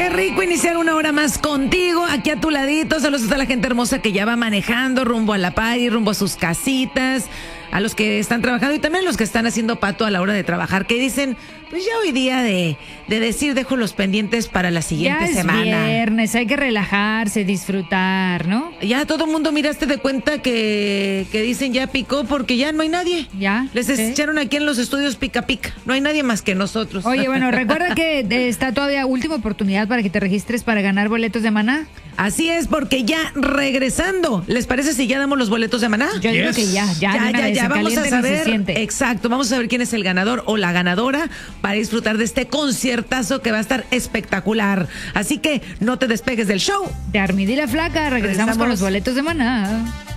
Qué rico iniciar una hora más contigo, aquí a tu ladito. Saludos a toda la gente hermosa que ya va manejando rumbo a la party, rumbo a sus casitas, a los que están trabajando y también a los que están haciendo pato a la hora de trabajar, que dicen, pues ya hoy día de decir, dejo los pendientes para la siguiente semana. Ya es viernes, hay que relajarse, disfrutar, ¿no? Ya todo el mundo, miraste de cuenta que dicen ya picó porque ya no hay nadie. Ya. Les echaron aquí en los estudios pica pica. No hay nadie más que nosotros. Oye, bueno, recuerda que está todavía última oportunidad para que te registres para ganar boletos de Maná. Así es, porque ya regresando, ¿les parece si ya damos los boletos de Maná? Yo digo que ya vamos a saber, siente. exacto, vamos a saber quién es el ganador o la ganadora para disfrutar de este conciertazo que va a estar espectacular. Así que no te despegues del show. De Armida y la Flaca, regresamos con los boletos de Maná.